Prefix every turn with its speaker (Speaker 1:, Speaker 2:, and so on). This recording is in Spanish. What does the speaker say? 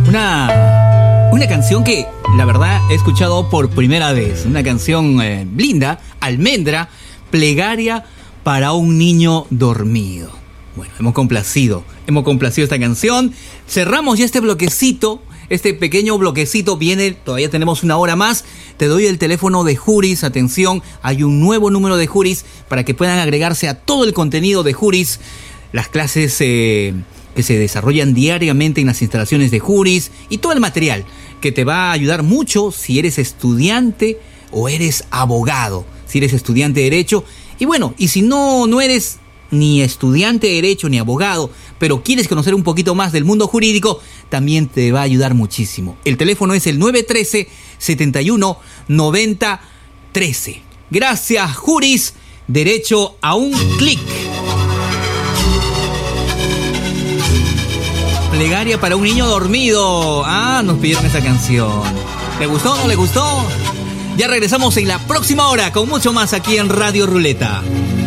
Speaker 1: Una canción que la verdad he escuchado por primera vez. Una canción linda, Almendra, Plegaria para un niño dormido. Bueno, hemos complacido esta canción. Cerramos ya este bloquecito. Este pequeño bloquecito viene, todavía tenemos una hora más. Te doy el teléfono de Juris. Atención, hay un nuevo número de Juris para que puedan agregarse a todo el contenido de Juris. Las clases que se desarrollan diariamente en las instalaciones de Juris y todo el material que te va a ayudar mucho si eres estudiante o eres abogado, si eres estudiante de Derecho. Y bueno, y si no eres ni estudiante de Derecho ni abogado, pero quieres conocer un poquito más del mundo jurídico, también te va a ayudar muchísimo. El teléfono es el 913-71-90-13. Gracias, Juris. Derecho a un clic. Plegaria para un niño dormido. Nos pidieron esa canción. ¿Le gustó o no le gustó? Ya regresamos en la próxima hora con mucho más aquí en Radio Ruleta.